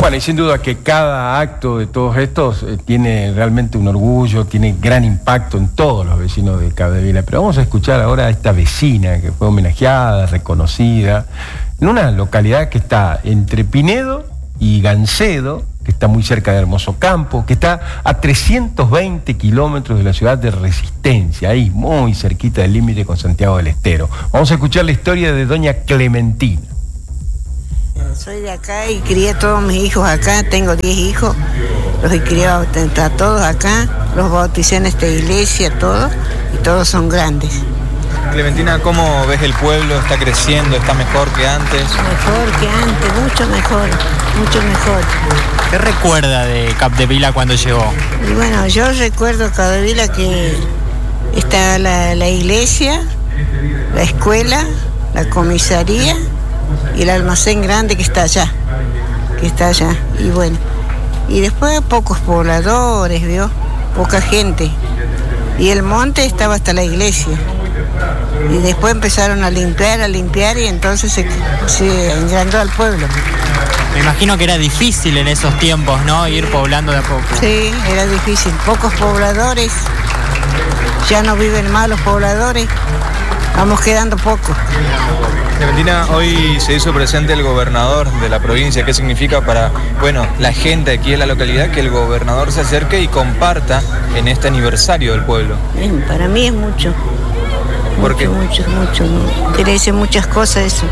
Bueno, y sin duda que cada acto de todos estos tiene realmente un orgullo, tiene gran impacto en todos los vecinos de Capdevila. Pero vamos a escuchar ahora a esta vecina que fue homenajeada, reconocida, en una localidad que está entre Pinedo y Gancedo, que está muy cerca de Hermoso Campo, que está a 320 kilómetros de la ciudad de Resistencia, ahí muy cerquita del límite con Santiago del Estero. Vamos a escuchar la historia de doña Clementina. Soy de acá y crié a todos mis hijos acá, tengo 10 hijos, los he criado a todos acá, los bauticé en esta iglesia, todos, y todos son grandes. Clementina, ¿cómo ves el pueblo? ¿Está creciendo? ¿Está mejor que antes? Mejor que antes, mucho mejor, mucho mejor. ¿Qué recuerda de Capdevila cuando llegó? Y bueno, yo recuerdo Capdevila que está la iglesia, la escuela, la comisaría y el almacén grande que está allá. Y bueno, y después pocos pobladores, ¿vio? Poca gente. Y el monte estaba hasta la iglesia. Y después empezaron a limpiar y entonces se engrandó al pueblo. Me imagino que era difícil en esos tiempos, ¿no? Ir poblando de a poco. Sí, era difícil. Pocos pobladores, ya no viven más los pobladores, vamos quedando pocos. Clementina, hoy se hizo presente el gobernador de la provincia. ¿Qué significa para, la gente aquí en la localidad que el gobernador se acerque y comparta en este aniversario del pueblo? Bien, para mí es mucho. ¿Por qué? Mucho. Quiere decir muchas cosas eso.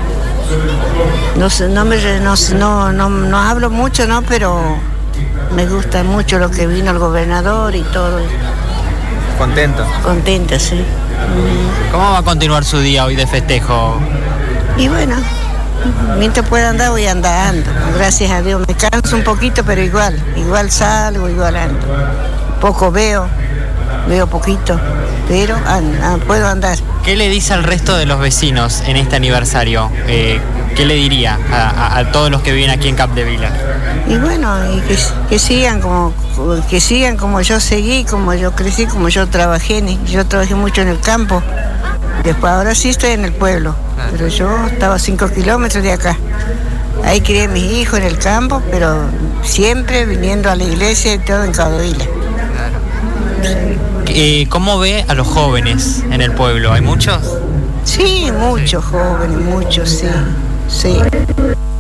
No hablo mucho, ¿no? Pero me gusta mucho lo que vino el gobernador y todo. ¿Contenta? Contenta, sí. ¿Cómo va a continuar su día hoy de festejo? Y bueno, mientras pueda andar voy andando. Gracias a Dios. Me canso un poquito, pero igual salgo, igual ando. Poco veo poquito, pero puedo andar. ¿Qué le dice al resto de los vecinos en este aniversario? ¿Qué le diría a todos los que viven aquí en Capdevila? Y bueno, y que sigan como yo seguí, como yo crecí, como yo trabajé. Yo trabajé mucho en el campo. Después ahora sí estoy en el pueblo, pero yo estaba a 5 kilómetros de acá. Ahí crié a mis hijos en el campo, pero siempre viniendo a la iglesia y todo en Capdevila. ¿Cómo ve a los jóvenes en el pueblo? ¿Hay muchos? Sí, muchos jóvenes, muchos, sí.